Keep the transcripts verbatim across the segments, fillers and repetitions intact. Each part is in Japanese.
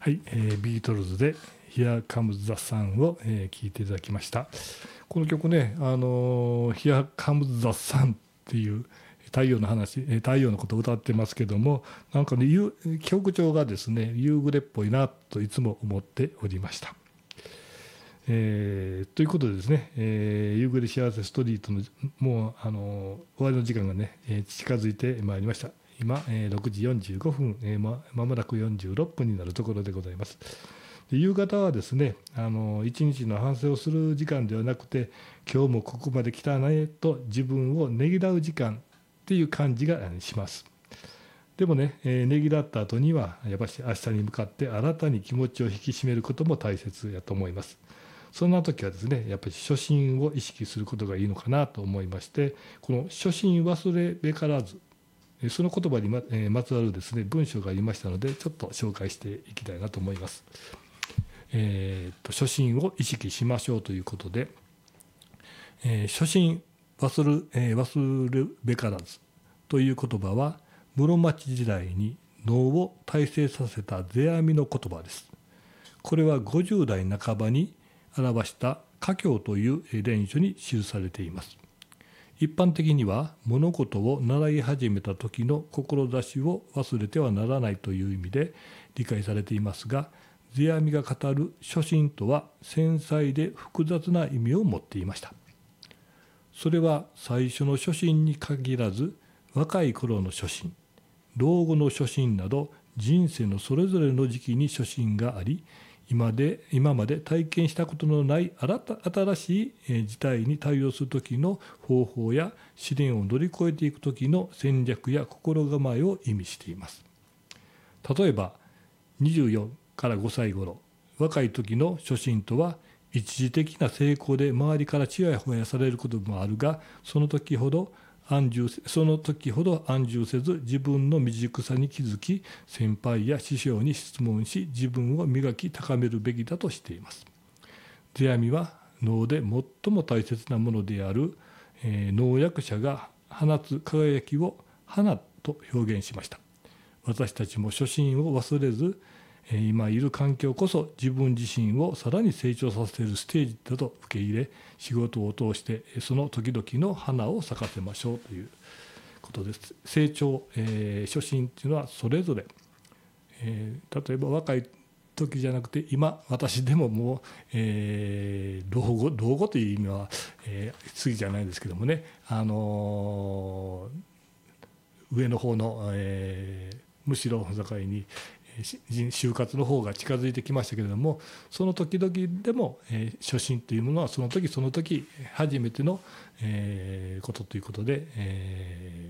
はい、えー、ビートルズで Here Comes the Sun を、えー、聴いていただきました。この曲ね、あのー、Here Comes the Sun っていう太陽の話、太陽のことを歌ってますけども、なんかね、曲調がですね、夕暮れっぽいなといつも思っておりました。えー、ということでですね、えー、夕暮れ幸せストリートのもうあの終わりの時間がね、えー、近づいてまいりました。今、えー、ろくじよんじゅうごふん、えー、ままもなくよんじゅうろっぷんになるところでございます。で夕方はですね、あの一日の反省をする時間ではなくて、今日もここまで来たねと自分をねぎらう時間っていう感じがします。でもね、えー、ねぎらった後にはやっぱり明日に向かって新たに気持ちを引き締めることも大切やと思います。そんな時はですね、やっぱり初心を意識することがいいのかなと思いまして、この初心忘れべからず、その言葉に ま,、えー、まつわるですね文章がありましたので、ちょっと紹介していきたいなと思います。えー、と初心を意識しましょうということで、えー、初心忘る、えー、忘るべからずという言葉は、室町時代に能を大成させた世阿弥の言葉です。これはごじゅう代半ばに表した華経という伝書に記されています。一般的には物事を習い始めた時の志を忘れてはならないという意味で理解されていますが、世阿弥が語る初心とは繊細で複雑な意味を持っていました。それは最初の初心に限らず、若い頃の初心、老後の初心など人生のそれぞれの時期に初心があり、今で今まで体験したことのない新しい事態に対応する時の方法や試練を乗り越えていく時の戦略や心構えを意味しています。例えばにじゅうよんからごさい頃、若い時の初心とは一時的な成功で周りからちやほやされることもあるが、その時ほど安住その時ほど安住せず、自分の未熟さに気づき、先輩や師匠に質問し、自分を磨き高めるべきだとしています。世阿弥は能で最も大切なものである、えー、能役者が放つ輝きを花と表現しました。私たちも初心を忘れず、今いる環境こそ自分自身をさらに成長させるステージだと受け入れ、仕事を通してその時々の花を咲かせましょうということです。成長、えー、初心っていうのはそれぞれ、えー、例えば若い時じゃなくて、今私でももう、えー、老後老後という意味は、えー、過ぎじゃないですけどもね、あのー、上の方の、えー、むしろ境に就活の方が近づいてきましたけれども、その時々でも、えー、初心というものはその時その時初めての、えー、ことということで、え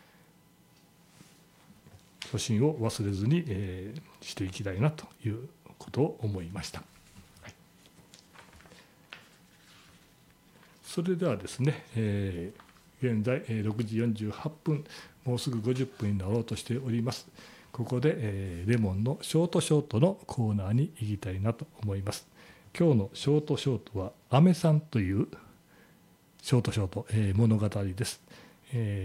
ー、初心を忘れずに、えー、していきたいなということを思いました。はい、それではですね、えー、現在ろくじよんじゅうはっぷん、もうすぐごじゅっぷんになろうとしております。ここで、えー、レモンのショートショートのコーナーに行きたいなと思います。今日のショートショートはアメさんというショートショート、えー、物語です。えー